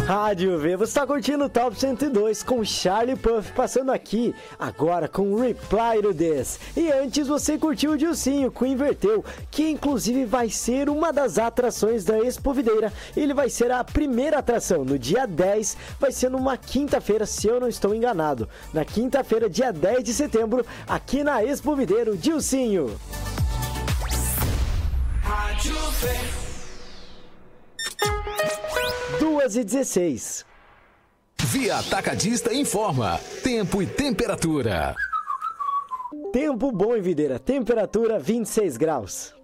Rádio V, você tá curtindo o Top 102 com Charlie Puth passando aqui, agora com Reply to This. E antes você curtiu o Dilcinho com Inverteu, que inclusive vai ser uma das atrações da Expo Videira. Ele vai ser a primeira atração, no dia 10, vai ser numa quinta-feira, se eu não estou enganado. Na quinta-feira, dia 10 de setembro, aqui na Expo Videira, o Dilcinho. Rádio V. 2h16. Via Atacadista informa tempo e temperatura. Tempo bom em Videira, temperatura 26 graus.